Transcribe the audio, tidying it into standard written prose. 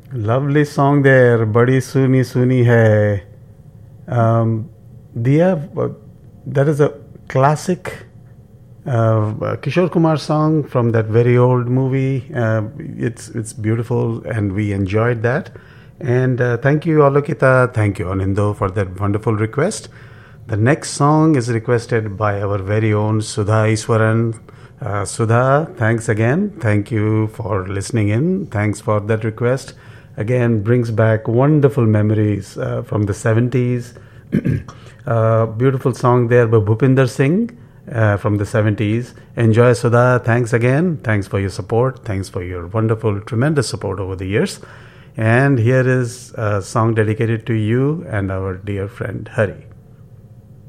Lovely song there. Badi Suni Suni Hai. Dia, that is a classic Kishore Kumar song from that very old movie. It's beautiful, and we enjoyed that. And thank you, Alokita. Thank you, Anindo, for that wonderful request. The next song is requested by our very own Sudha Iswaran. Sudha, thanks again. Thank you for listening in. Thanks for that request. Again, brings back wonderful memories from the 70s. Beautiful song there by Bhupinder Singh from the 70s. Enjoy, Sudha. Thanks again. Thanks for your support. Thanks for your wonderful, tremendous support over the years. And here is a song dedicated to you and our dear friend Hari.